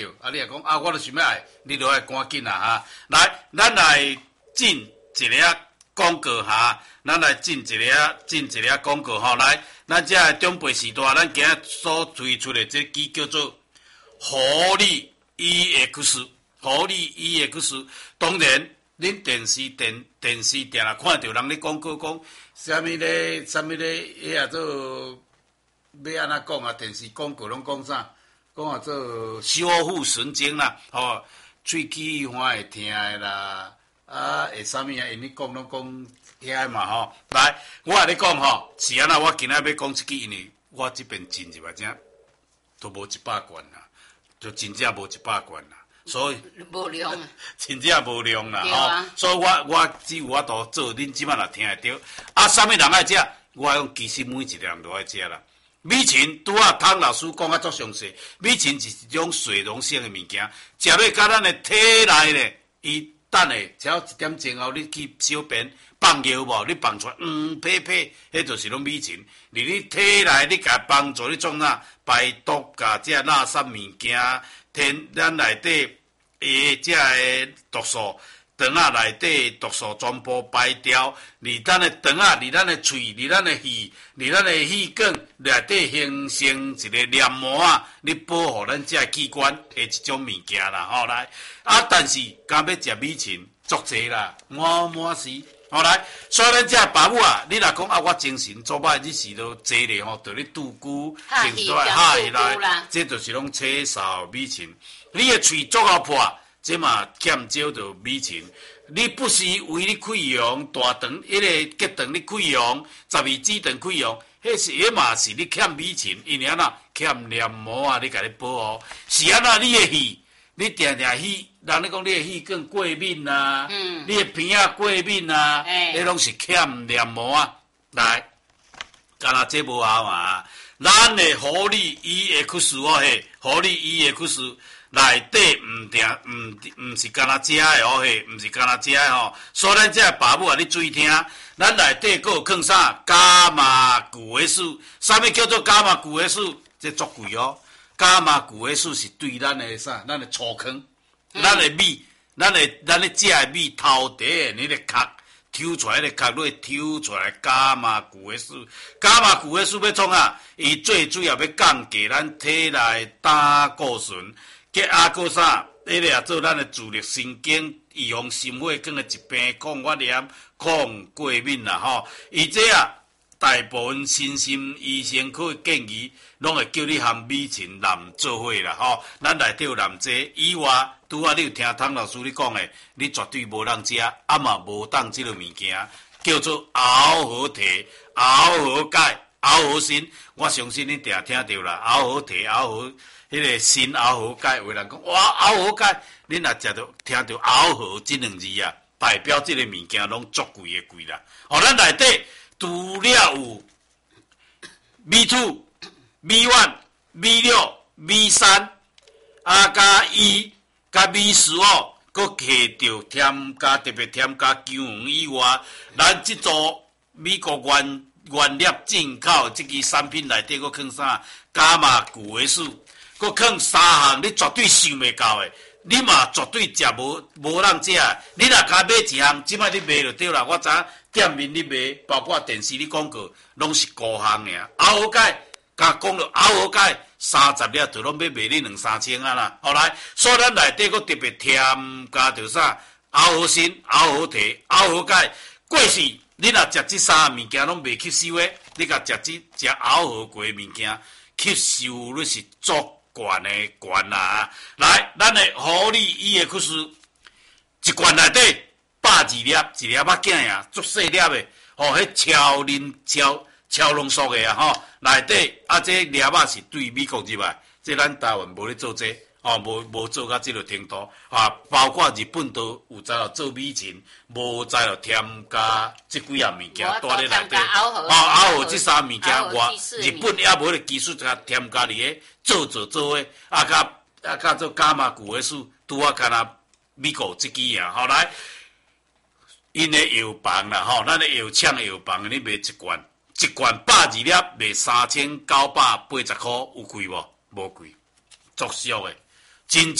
啊，你若讲啊，我都想要爱，你就爱赶紧啊哈！来，咱来进一个广告哈，咱来进一个广告吼。来，咱这中辈时代，咱今日所推出的这支叫做活力 EX， 活力 EX。当然，恁电视定啦看到人咧广告讲，啥物咧，迄啊做要安怎讲啊？电视广告拢讲啥？讲啊做修复神经啦，吼，喙齿欢会疼的啦，啊会啥物啊？因你讲拢讲遐嘛吼。来，我甲你讲吼，是安那？我今仔要讲这句，因为我这边进入来正都无100罐啦，就真正无100罐啦。所以无量啊， 真正无量啦吼，所以我只有法度做，恁即摆若听会着。啊，啥物人爱食？我讲其实每一个人都爱食啦。米芹拄啊，汤老师讲啊足详细，米芹是一种水溶性的物件，食落甲咱的体内咧，伊等下只要1点钟后，你去小便放尿无？你放出来呸呸，迄就是拢米芹。你体内你甲帮助你创啥排毒，甲这垃圾物件。咱内底这个毒素，肠仔内底毒素全部排掉，伫咱的肠仔，伫咱的喙，伫咱的肺，伫咱的气管内底形成一个黏膜啊，你保护咱这器官的一种物件啦，吼来啊！但是敢要食米芹足济啦，满是。好来，所以咱这爸母啊，你若讲啊，我精神做歹，你是都坐咧吼，着咧拄久，停出来下起来，这就是拢切少米芹。你的喙足够破，这嘛欠少着米芹。你不是为你溃疡大肠，迄个结肠你溃疡，十二指肠溃疡，迄嘛是你欠米芹，因为安那欠黏膜啊，你甲你保护。是安那你的肺，你定肺。人咧讲你的气管过敏啊，你的鼻仔过敏啊，迄拢是欠黏膜啊。来，干那这无效嘛？咱的活力 EX 哦嘿，活力 EX 内底毋是干那食的哦嘿，毋是干那食的吼。所以咱这爸母啊，你注意听，咱内底佫有放啥伽马谷维素？啥物叫做伽马谷维素？这足贵哦。伽马谷维素是对咱的啥？咱的粗坑。咱的米，咱的食的米头底的那个壳抽出来的壳，你抽出来伽马谷维素。伽马谷维素要创啊？伊最主要要降低咱体内胆固醇，结啊个啥？迄个也做咱的自律神经，预防心血管的疾病，抗发炎、抗过敏啦吼。伊这啊，大部分身心医生可以建议，拢会叫你含米芹蓝做伙啦吼。咱内底有蓝剂以外。拄啊，你有听汤老师你讲的，你绝对无当食，啊嘛无当即个物件，叫做熬合体、熬合钙、熬合锌。我相信你定听到啦，熬合体、熬合迄个锌、熬合钙。有人讲哇，熬合钙，你若食到听到熬合这两字啊，代表即个物件拢足贵的贵啦。哦，咱内底除了有米2、米1、米6、米3，啊加伊。甲米40哦，佮摕着添加特别添加姜黄以外，咱即组美国原料进口即支产品内底佮放啥伽马谷维素，佮放3项，你绝对想袂到的，你嘛绝对食无人食。你若加买一项，即摆你卖就对啦。我知店面你卖，包括电视你广告，拢是5项尔。熬好钙，甲讲了熬好钙。30粒就拢要卖你2-3千啊啦，后来，所以咱内底佫特别添加着啥熬好锌、熬好铁、熬好钙。过去你若食这3个物件拢袂吸收的，你甲食熬好过的物件，吸收率是足悬啦。来，咱的活力 EX 一罐内底120粒，一粒仔囝呀，足细粒的，迄超浓缩的啊吼，内底啊这粒仔是对美国入来，这咱台湾无咧做这，无做到这个程度啊。包括日本都有在做米芹，无在添加这几样物件带咧内底。熬好这3物件，日本也无咧技术甲添加伫个做诶，甲做伽马谷维素，拄啊干那美国这支啊，后来因的药房啦吼，咱的药厂药房你卖一罐120粒卖3980块，有贵无？无贵，足俗的， 真